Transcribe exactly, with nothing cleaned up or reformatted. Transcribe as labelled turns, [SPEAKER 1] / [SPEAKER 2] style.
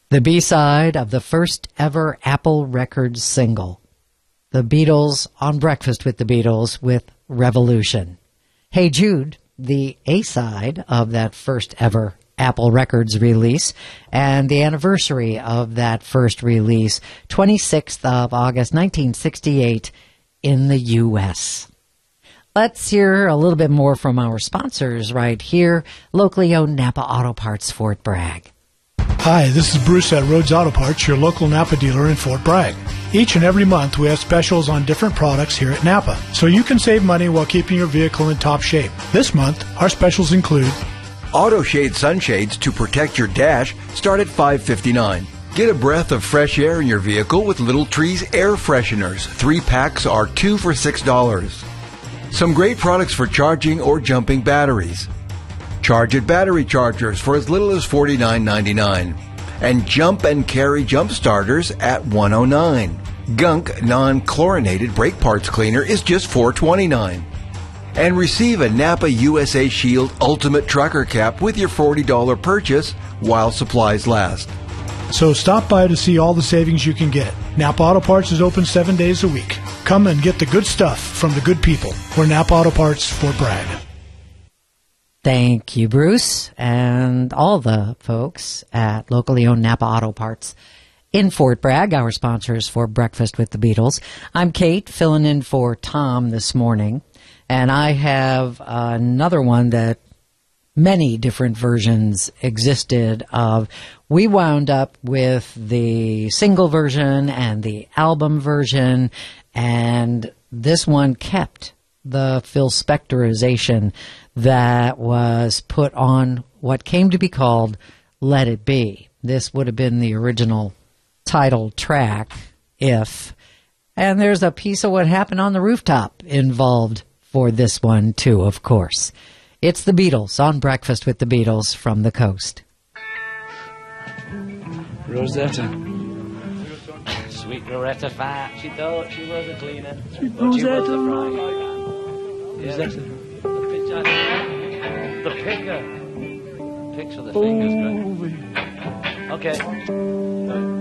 [SPEAKER 1] The B-side of the first ever Apple Records single. The Beatles on Breakfast with the Beatles with Revolution. Hey Jude, the A-side of that first ever Apple Records release, and the anniversary of that first release, twenty-sixth of August, nineteen sixty-eight, in the U S Let's hear a little bit more from our sponsors right here, locally owned Napa Auto Parts, Fort Bragg.
[SPEAKER 2] Hi, this is Bruce at Rhodes Auto Parts, your local Napa dealer in Fort Bragg. Each and every month we have specials on different products here at Napa, so you can save money while keeping your vehicle in top shape. This month, our specials include
[SPEAKER 3] Auto Shade sunshades to protect your dash start at five fifty-nine. Get a breath of fresh air in your vehicle with Little Trees air fresheners. Three packs are two for six dollars. Some great products for charging or jumping batteries. Charge It battery chargers for as little as forty-nine ninety-nine. And Jump and Carry jump starters at one oh nine. Gunk non-chlorinated brake parts cleaner is just four twenty-nine. And receive a Napa U S A Shield Ultimate Trucker Cap with your forty dollars purchase while supplies last.
[SPEAKER 2] So stop by to see all the savings you can get. Napa Auto Parts is open seven days a week. Come and get the good stuff from the good people. We're Napa Auto Parts, Fort Bragg.
[SPEAKER 1] Thank you, Bruce, and all the folks at locally owned Napa Auto Parts in Fort Bragg, our sponsors for Breakfast with the Beatles. I'm Kate, filling in for Tom this morning, and I have another one that many different versions existed of. We wound up with the single version and the album version, and this one kept the Phil Spectorization that was put on what came to be called Let It Be. This would have been the original title track, if. And there's a piece of what happened on the rooftop involved for this one, too, of course. It's the Beatles on Breakfast with the Beatles from the coast.
[SPEAKER 4] Rosetta. Sweet Loretta Fat. She thought she was a cleaner. Sweet but Rosetta. She was a fry. Yeah, Rosetta. The pitcher. The picker. Picks with the fingers, great. Okay.